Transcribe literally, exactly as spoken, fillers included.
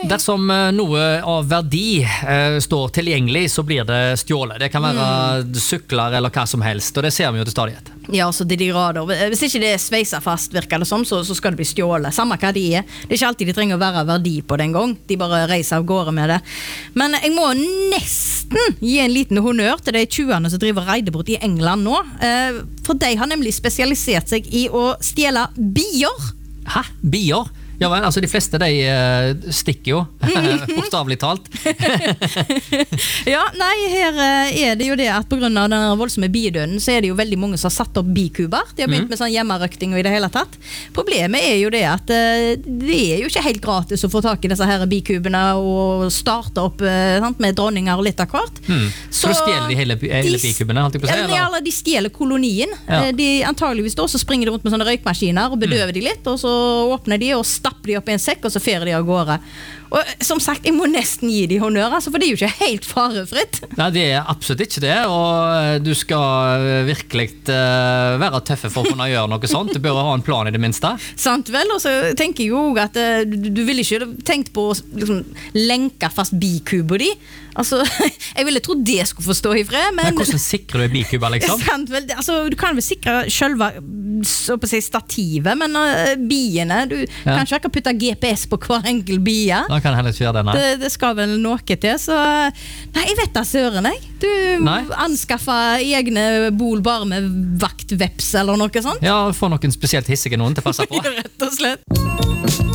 Dersom noe av verdi eh, står tilgjengelig, så blir det stjålet. Det kan være mm. sykler eller hva som helst, og det ser vi jo til stadighet. Ja, så det er de grader. Hvis ikke det er sveiset fast, virker det som, så, så skal det bli stjålet. Samme hva de er. Det er ikke alltid de trenger å være verdi på den gang. De bare reiser av gårde med det. Men jeg må nesten gi en liten honnør til de tjuvene som driver reidebort i England nå. Eh, for de har nemlig spesialisert seg i å stjele bier. Hæ? Bier? Ja, men altså de fleste de uh, stikker jo, bokstavlig talt. Ja, nei, her uh, er det jo det at på grunn av den voldsomme biedøden, så er det jo veldig mange som har satt opp bikuber. De har begynt mm. med sånn hjemmerøkting og i det hele tatt. Problemet er jo det at uh, det er jo ikke helt gratis å få tak i disse her bikubene og starte opp uh, sant, med dronninger og litt av hvert. Mm. Så, så stjeler de hele, hele de, bikubene, holdt jeg på å si? Ja, eller? De stjeler kolonien. Ja. Uh, de, antageligvis da, så springer de rundt med sånne røykmaskiner og bedøver mm. de litt, og så åpner de og stapper de opp i en sekk, og så ferer de av gårde. Og som sagt, jeg må nesten gi de honnør, altså, for det er jo ikke helt farefritt. Nei, det er absolutt ikke det, og du skal virkelig uh, være tøffe for å kunne gjøre noe sånt. Du bør ha en plan i det minste. Sant vel, og så tenker jeg jo at uh, du, du ville ikke tenkt på å liksom, lenke fast bikuber de. Altså, jeg ville tro det skulle forstå i fred, men... Men hvordan sikrer du bikuber, liksom? Sant vel, altså, du kan vel sikre selve så på å si stativet, men uh, biene, du ja. kan ikke ikke putte G P S på hver enkel bie. Da kan heller ikke gjøre det, nei. Det, det skal vel noe til, så nei, jeg vet da søren, jeg. Du nei. anskaffer egne bol bare med vaktveps eller noe sånt. Ja, få noen spesielt hissige noen til å passe på. Rett og slett.